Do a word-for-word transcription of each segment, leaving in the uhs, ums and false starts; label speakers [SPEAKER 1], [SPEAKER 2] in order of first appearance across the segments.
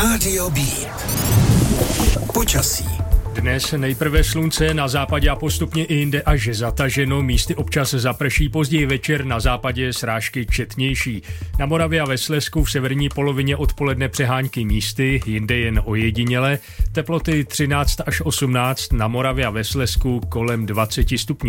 [SPEAKER 1] Rádio B. Počasí.
[SPEAKER 2] Dnes nejprve slunce na západě a postupně i jinde až zataženo, místy občas zaprší, později večer na západě srážky četnější. Na Moravě a ve Slezsku v severní polovině odpoledne přehánky místy, jinde jen ojediněle, teploty třináct až osmnáct, na Moravě a ve Slezsku kolem dvacet stupňů.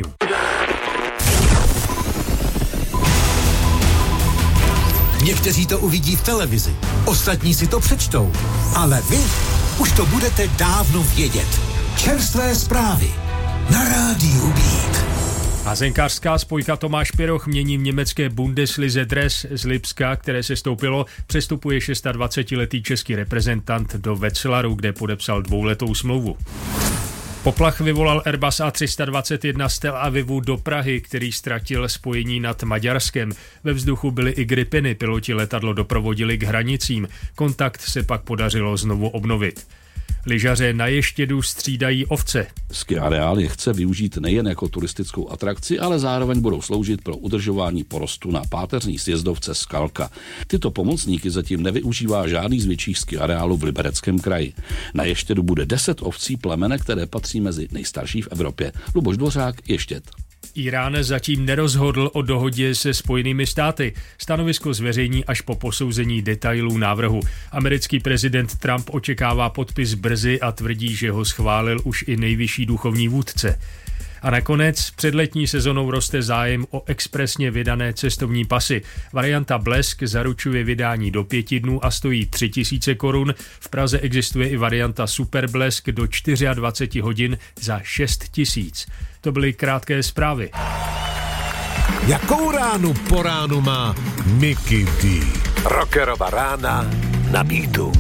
[SPEAKER 1] Někteří to uvidí v televizi, ostatní si to přečtou, ale vy už to budete dávno vědět. Čerstvé zprávy na Rádiu Beat.
[SPEAKER 2] Házenkářská spojka Tomáš Piroch mění v německé Bundeslize dres z Lipska, které se stoupilo, přestupuje dvacetišestiletý český reprezentant do Wetzlaru, kde podepsal dvouletou smlouvu. Poplach vyvolal Airbus A tři sta dvacet jedna z Tel Avivu do Prahy, který ztratil spojení nad Maďarskem. Ve vzduchu byly i Gripeny, piloti letadlo doprovodili k hranicím. Kontakt se pak podařilo znovu obnovit. Lyžaře na Ještědu střídají ovce.
[SPEAKER 3] Ski areál je chce využít nejen jako turistickou atrakci, ale zároveň budou sloužit pro udržování porostu na páteřní sjezdovce Skalka. Tyto pomocníky zatím nevyužívá žádný z větších ski areálů v Libereckém kraji. Na Ještědu bude deset ovcí plemene, které patří mezi nejstarší v Evropě. Luboš Dvořák, Ještěd.
[SPEAKER 2] Irán zatím nerozhodl o dohodě se Spojenými státy. Stanovisko zveřejní až po posouzení detailů návrhu. Americký prezident Trump očekává podpis brzy a tvrdí, že ho schválil už i nejvyšší duchovní vůdce. A nakonec před letní sezonou roste zájem o expresně vydané cestovní pasy. Varianta Blesk zaručuje vydání do pěti dnů a stojí tři tisíce korun. V Praze existuje i varianta Super Blesk do dvacet čtyři hodin za šest tisíc. To byly krátké zprávy.
[SPEAKER 4] Jakou ránu po ránu má Mickey D?
[SPEAKER 5] Rockerova rána na Beatu.